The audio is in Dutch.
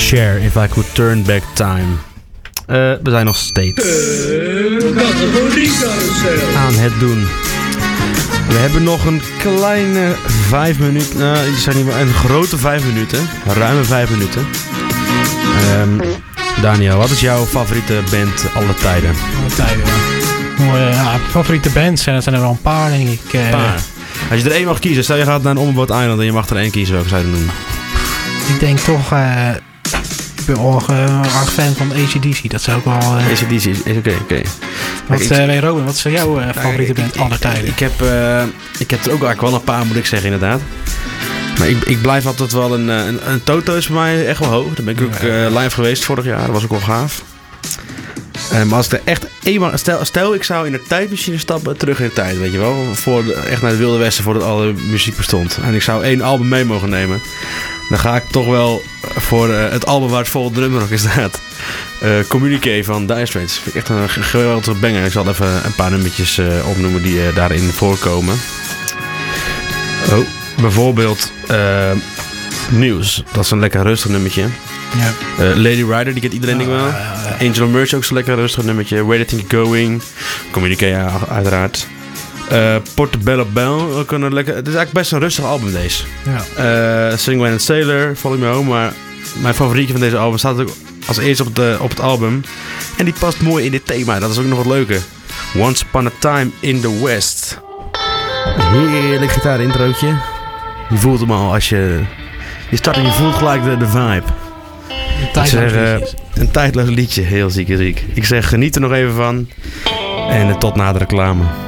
Cher, If I Could Turn Back Time. We zijn nog steeds aan het doen. We hebben nog een kleine 5 minuten. Nou, die zijn niet meer, een grote 5 minuten. Ruime 5 minuten. Daniel, wat is jouw favoriete band alle tijden? Alle tijden, favoriete bands, dat zijn er wel een paar, denk ik. Als je er één mag kiezen, stel je gaat naar een onbewoond eiland en je mag er één kiezen, welke zou je noemen? Ik denk toch, ik ben erg fan van AC/DC, dat zou ook wel... AC/DC, oké. Robin, wat is jouw favoriete band alle tijden? Ik heb er ook eigenlijk wel een paar, moet ik zeggen, inderdaad. Maar ik blijf altijd wel een Toto is voor mij echt wel hoog. Daar ben ik ook live geweest vorig jaar, dat was ook wel gaaf. Maar als ik er echt eenmaal... Stel, ik zou in de tijdmachine stappen, terug in de tijd, weet je wel. Echt naar het Wilde Westen, voordat alle muziek bestond. En ik zou 1 album mee mogen nemen. Dan ga ik toch wel voor het album waar het vol drummer ook in staat. Communique van Dire Straits. Vind ik echt een geweldige banger. Ik zal even een paar nummertjes opnoemen die daarin voorkomen. Bijvoorbeeld News. Dat is een lekker rustig nummertje. Ja. Lady Rider, die kent iedereen denk ik wel. Angel of Mercy, ook zo'n lekker rustig nummertje. Where Do You Think You're Going? Communique, uiteraard. Portobello Bell, ook een lekker... Het is eigenlijk best een rustig album deze. Ja. Sing When and Sailor, Follow Me Home. Maar mijn favorietje van deze album staat ook als eerste op het album. En die past mooi in dit thema. Dat is ook nog wat leuker. Once Upon a Time in the West. Heerlijk gitaar-introotje. Je voelt hem al als je start en je voelt gelijk de vibe. Een tijdloos liedje, heel ziek. Ik zeg geniet er nog even van. En tot na de reclame.